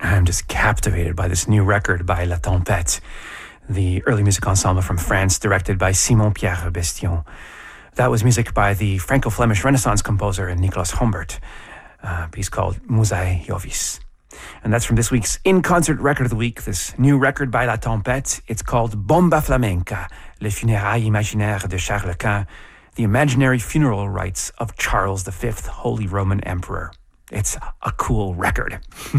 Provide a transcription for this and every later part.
I'm just captivated by this new record by La Tempête, the early music ensemble from France, directed by Simon-Pierre Bestion. That was music by the Franco-Flemish Renaissance composer Nicolas Humbert, a piece called Musai Jovis. And that's from this week's In-Concert Record of the Week, this new record by La Tempête. It's called Bomba Flamenca, Les Funérailles Imaginaires de Charles Quint, the imaginary funeral rites of Charles V, Holy Roman Emperor. It's a cool record.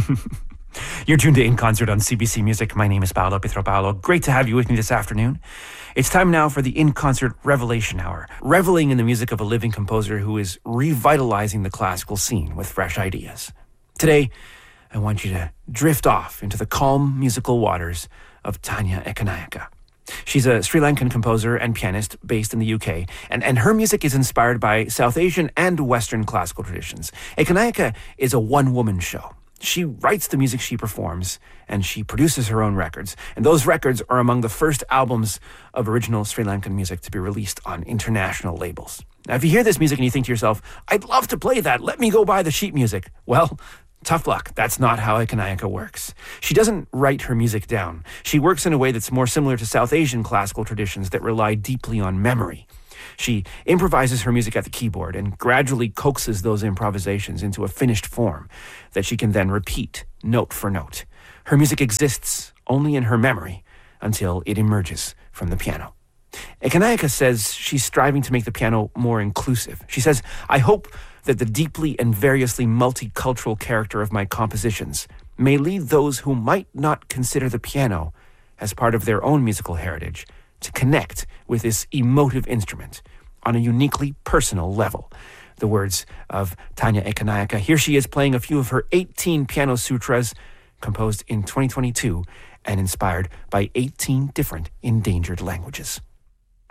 You're tuned to In Concert on CBC Music. My name is Paolo Pietropalo. Great to have you with me this afternoon. It's time now for the In Concert Revelation Hour, reveling in the music of a living composer who is revitalizing the classical scene with fresh ideas. Today, I want you to drift off into the calm musical waters of Tanya Ekanayake. She's a Sri Lankan composer and pianist based in the UK, and her music is inspired by South Asian and Western classical traditions. Ekanayake is a one-woman show. She writes the music she performs, and she produces her own records. And those records are among the first albums of original Sri Lankan music to be released on international labels. Now, if you hear this music and you think to yourself, I'd love to play that, let me go buy the sheet music. Well, tough luck. That's not how Ekanayake works. She doesn't write her music down. She works in a way that's more similar to South Asian classical traditions that rely deeply on memory. She improvises her music at the keyboard and gradually coaxes those improvisations into a finished form that she can then repeat note for note. Her music exists only in her memory until it emerges from the piano. Ekanayake says she's striving to make the piano more inclusive. She says, I hope that the deeply and variously multicultural character of my compositions may lead those who might not consider the piano as part of their own musical heritage to connect with this emotive instrument on a uniquely personal level. The words of Tanya Ekanayake. Here she is playing a few of her 18 piano sutras composed in 2022 and inspired by 18 different endangered languages.